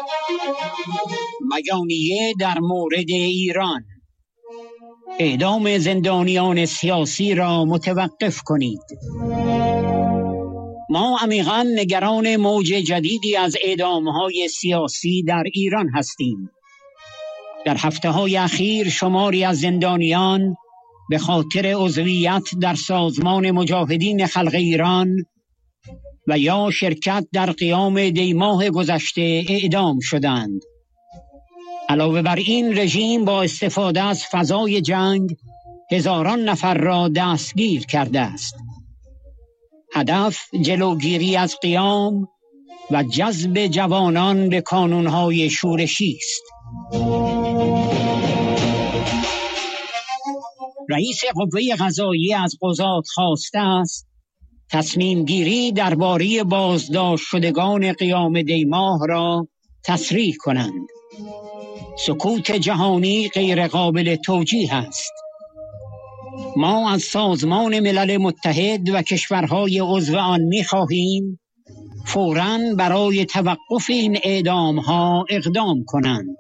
بیانیه در مورد ایران: اعدام زندانیان سیاسی را متوقف کنید. ما عمیقاً نگران موج جدیدی از اعدام‌های سیاسی در ایران هستیم. در هفته‌های اخیر شماری از زندانیان به خاطر عضویت در سازمان مجاهدین خلق ایران و یا شرکت در قیام دیماه گذشته اعدام شدند. علاوه بر این، رژیم با استفاده از فضای جنگ هزاران نفر را دستگیر کرده است. هدف جلوگیری از قیام و جذب جوانان به کانونهای شورشی است. رئیس قوه قضاییه از قضات خواسته است تصمیم گیری درباره بازداشت شدگان قیام دیماه را تسریع کنند. سکوت جهانی غیر قابل توجیه است. ما از سازمان ملل متحد و کشورهای عضو آن می‌خواهیم فوراً برای توقف این اعدام‌ها اقدام کنند.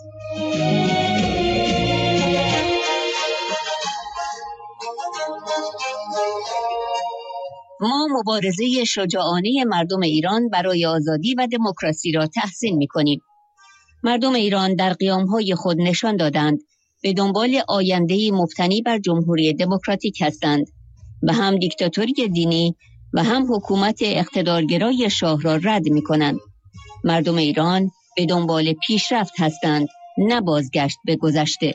ما مبارزه شجاعانه مردم ایران برای آزادی و دموکراسی را تحسین می‌کنیم. مردم ایران در قیام‌های خود نشان دادند به دنبال آینده‌ای مبتنی بر جمهوری دموکراتیک هستند و هم دیکتاتوری دینی و هم حکومت اقتدارگرای شاه را رد می‌کنند. مردم ایران به دنبال پیشرفت هستند، نه بازگشت به گذشته.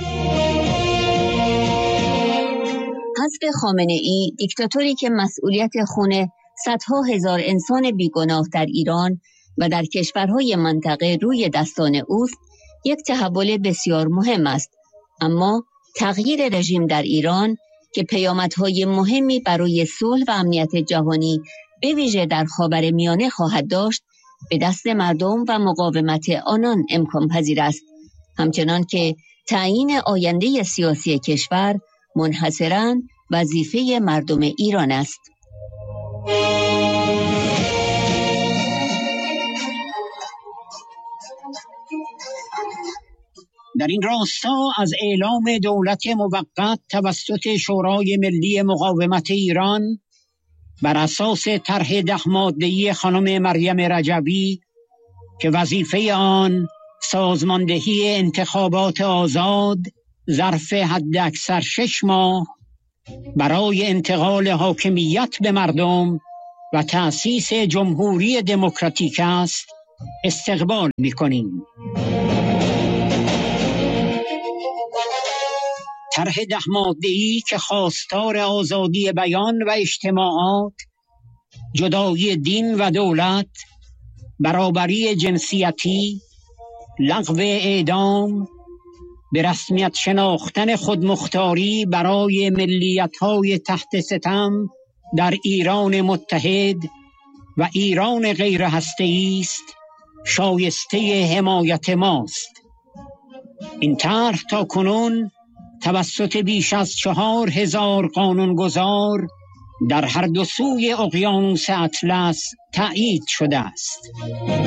حسب خامنه‌ای، دیکتاتوری که مسئولیت خون صدها هزار انسان بیگناه در ایران و در کشورهای منطقه روی دستان اوست، یک تحول بسیار مهم است. اما تغییر رژیم در ایران که پیامدهای مهمی برای صلح و امنیت جهانی به ویژه در خاورمیانه خواهد داشت، به دست مردم و مقاومت آنان امکان پذیر است. همچنان که تعیین آینده سیاسی کشور منحصراً وظیفه مردم ایران است. در این راستا از اعلام دولت موقت توسط شورای ملی مقاومت ایران بر اساس طرح 10 ماده‌ای خانم مریم رجبی که وظیفه آن سازماندهی انتخابات آزاد ظرف حداکثر 6 ماه برای انتقال حاکمیت به مردم و تأسیس جمهوری دموکراتیک است، استقبال می‌کنیم. طرح 10 ماده‌ای که خواستار آزادی بیان و اجتماعات، جدایی دین و دولت، برابری جنسیتی، لغو اعدام، به رسمیت شناختن خودمختاری برای ملیت‌های تحت ستم در ایران متحد و ایران غیر هسته‌ای است، شایسته حمایت ماست. این طرح تاکنون توسط بیش از 4000 قانونگذار در هر دو سوی اقیانوس اطلس تأیید شده است.